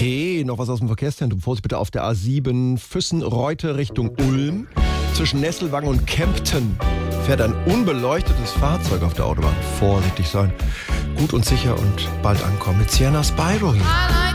Okay, noch was aus dem Verkehrszentrum. Vorsicht bitte auf der A7 Füssen-Reute Richtung Ulm. Zwischen Nesselwang und Kempten fährt ein unbeleuchtetes Fahrzeug auf der Autobahn. Vorsichtig sein, gut und sicher und bald ankommen mit Sienna Spyro hier.